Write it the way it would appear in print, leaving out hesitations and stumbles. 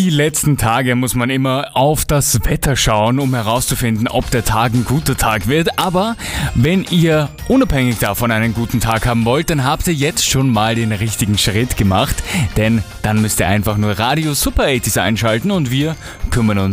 die letzten Tage muss man immer auf das Wetter schauen, um herauszufinden, ob der Tag ein guter Tag wird. Aber wenn ihr unabhängig davon einen guten Tag haben wollt, dann habt ihr jetzt schon mal den richtigen Schritt gemacht. Denn dann müsst ihr einfach nur Radio Super 80s einschalten und wir kümmern uns